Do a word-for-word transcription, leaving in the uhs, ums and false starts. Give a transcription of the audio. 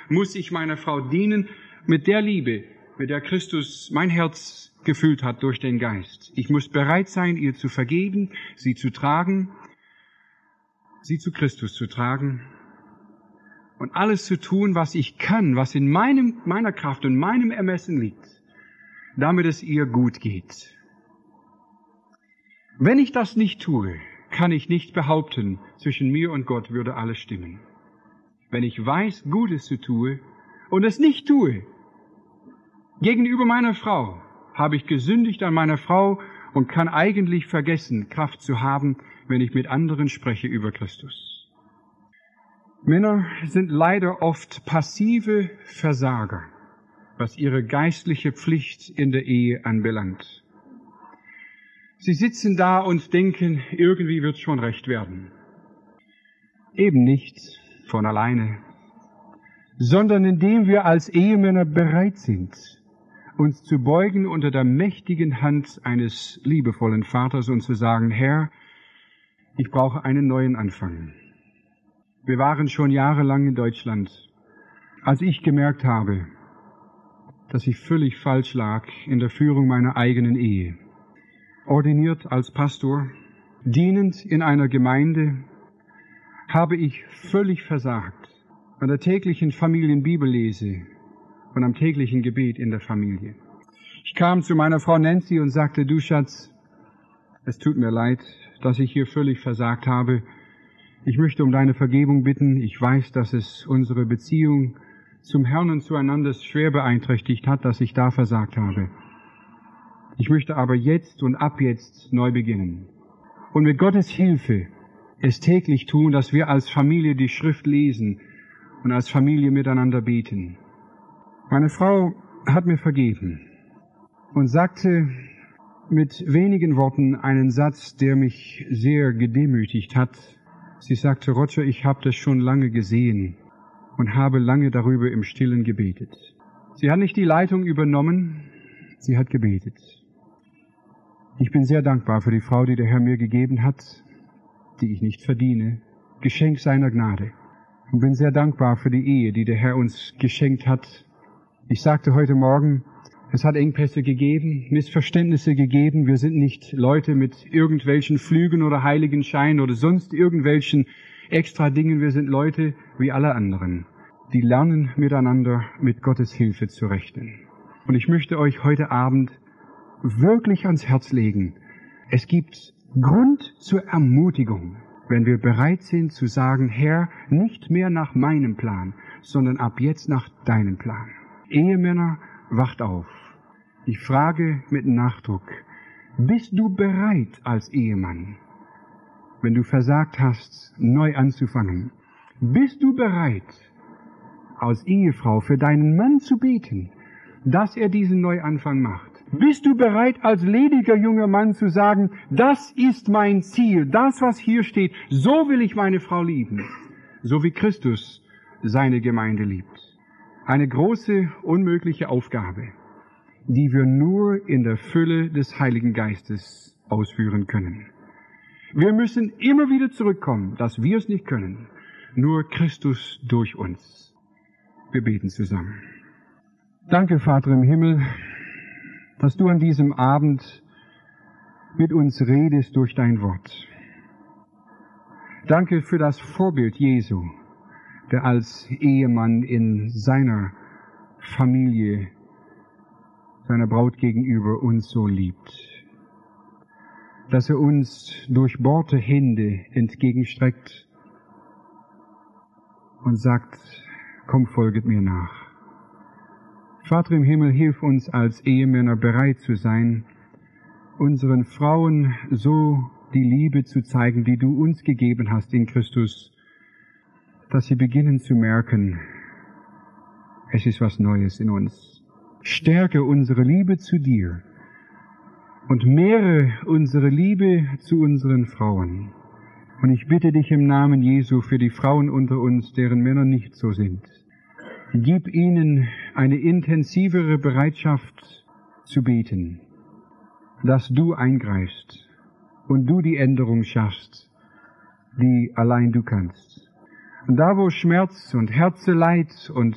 muss ich meiner Frau dienen mit der Liebe, mit der Christus mein Herz gefüllt hat durch den Geist. Ich muss bereit sein, ihr zu vergeben, sie zu tragen, sie zu Christus zu tragen und alles zu tun, was ich kann, was in meinem, meiner Kraft und meinem Ermessen liegt, damit es ihr gut geht. Wenn ich das nicht tue, kann ich nicht behaupten, zwischen mir und Gott würde alles stimmen. Wenn ich weiß, Gutes zu tue und es nicht tue, gegenüber meiner Frau, habe ich gesündigt an meiner Frau und kann eigentlich vergessen, Kraft zu haben, wenn ich mit anderen spreche über Christus. Männer sind leider oft passive Versager, was ihre geistliche Pflicht in der Ehe anbelangt. Sie sitzen da und denken, irgendwie wird schon recht werden. Eben nicht von alleine, sondern indem wir als Ehemänner bereit sind, uns zu beugen unter der mächtigen Hand eines liebevollen Vaters und zu sagen, Herr, ich brauche einen neuen Anfang. Wir waren schon jahrelang in Deutschland, als ich gemerkt habe, dass ich völlig falsch lag in der Führung meiner eigenen Ehe. Ordiniert als Pastor, dienend in einer Gemeinde, habe ich völlig versagt an der täglichen Familienbibellese und am täglichen Gebet in der Familie. Ich kam zu meiner Frau Nancy und sagte, du Schatz, es tut mir leid, dass ich hier völlig versagt habe. Ich möchte um deine Vergebung bitten. Ich weiß, dass es unsere Beziehung zum Herrn und zueinander schwer beeinträchtigt hat, dass ich da versagt habe. Ich möchte aber jetzt und ab jetzt neu beginnen. Und mit Gottes Hilfe es täglich tun, dass wir als Familie die Schrift lesen und als Familie miteinander beten. Meine Frau hat mir vergeben und sagte mit wenigen Worten einen Satz, der mich sehr gedemütigt hat. Sie sagte, Roger, ich habe das schon lange gesehen und habe lange darüber im Stillen gebetet. Sie hat nicht die Leitung übernommen, sie hat gebetet. Ich bin sehr dankbar für die Frau, die der Herr mir gegeben hat, die ich nicht verdiene, Geschenk seiner Gnade. Und bin sehr dankbar für die Ehe, die der Herr uns geschenkt hat. Ich sagte heute Morgen, es hat Engpässe gegeben, Missverständnisse gegeben. Wir sind nicht Leute mit irgendwelchen Flügen oder Heiligenscheinen oder sonst irgendwelchen extra Dingen. Wir sind Leute wie alle anderen, die lernen miteinander mit Gottes Hilfe zu rechnen. Und ich möchte euch heute Abend wirklich ans Herz legen. Es gibt Grund zur Ermutigung, wenn wir bereit sind zu sagen, Herr, nicht mehr nach meinem Plan, sondern ab jetzt nach deinem Plan. Ehemänner, wacht auf. Ich frage mit Nachdruck, bist du bereit als Ehemann, wenn du versagt hast, neu anzufangen? Bist du bereit, als Ehefrau für deinen Mann zu beten, dass er diesen Neuanfang macht? Bist du bereit, als lediger junger Mann zu sagen, das ist mein Ziel, das, was hier steht, so will ich meine Frau lieben, so wie Christus seine Gemeinde liebt? Eine große, unmögliche Aufgabe, die wir nur in der Fülle des Heiligen Geistes ausführen können. Wir müssen immer wieder zurückkommen, dass wir es nicht können, nur Christus durch uns. Wir beten zusammen. Danke, Vater im Himmel, dass du an diesem Abend mit uns redest durch dein Wort. Danke für das Vorbild Jesu, der als Ehemann in seiner Familie, seiner Braut gegenüber uns so liebt. Dass er uns durchbohrte Hände entgegenstreckt und sagt, komm, folget mir nach. Vater im Himmel, hilf uns als Ehemänner bereit zu sein, unseren Frauen so die Liebe zu zeigen, die du uns gegeben hast in Christus, dass sie beginnen zu merken, es ist was Neues in uns. Stärke unsere Liebe zu dir und mehre unsere Liebe zu unseren Frauen. Und ich bitte dich im Namen Jesu für die Frauen unter uns, deren Männer nicht so sind. Gib ihnen eine intensivere Bereitschaft zu beten, dass du eingreifst und du die Änderung schaffst, die allein du kannst. Und da, wo Schmerz und Herzeleid und